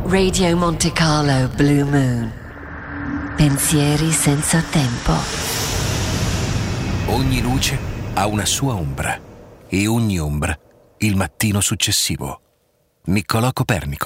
Radio Monte Carlo Blue Moon. Pensieri senza tempo. Ogni luce ha una sua ombra e ogni ombra il mattino successivo. Niccolò Copernico.